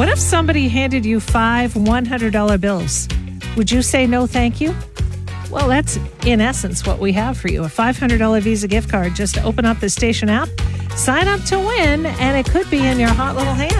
What if somebody handed you 5 $100 bills? Would you say no thank you? Well, that's in essence what we have for you. A $500 Visa gift card. Just open up the station app, sign up to win, and it could be in your hot little hand.